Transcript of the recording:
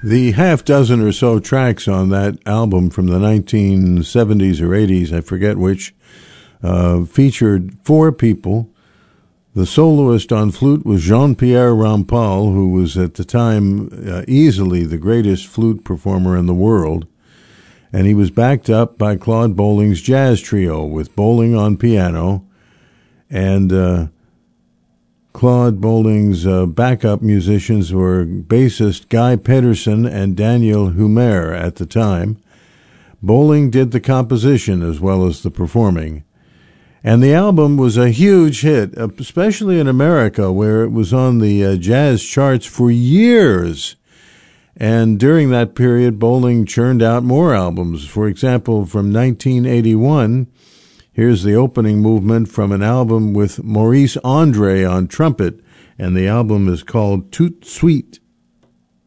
The half dozen or so tracks on that album from the 1970s or 80s, I forget which, featured four people. The soloist on flute was Jean-Pierre Rampal, who was at the time easily the greatest flute performer in the world. And he was backed up by Claude Bolling's jazz trio with Bolling on piano and Claude Bolling's backup musicians were bassist Guy Pedersen and Daniel Humer at the time. Bolling did the composition as well as the performing. And the album was a huge hit, especially in America, where it was on the jazz charts for years. And during that period, Bolling churned out more albums. For example, from 1981, here's the opening movement from an album with Maurice Andre on trumpet, and the album is called Tout Suite.